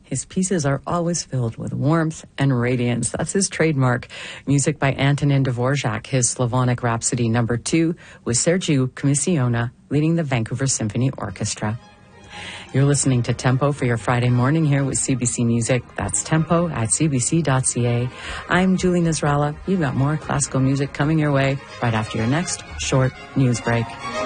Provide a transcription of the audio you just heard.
His pieces are always filled with warmth and radiance. That's his trademark. Music by Antonin Dvorak, his Slavonic Rhapsody No. 2, with Sergiu Commissiona leading the Vancouver Symphony Orchestra. You're listening to Tempo for your Friday morning here with CBC Music. That's tempo at cbc.ca. I'm Julie Nasrallah. You've got more classical music coming your way right after your next short news break.